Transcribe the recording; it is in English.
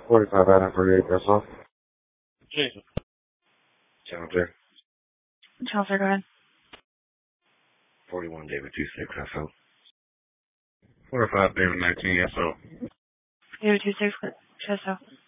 45 Adam 48, that's all. Jason. Channel J. Chelsea, go ahead. 41 David 26, that's all. 45 David 19, yes, so. David 26, Chesto.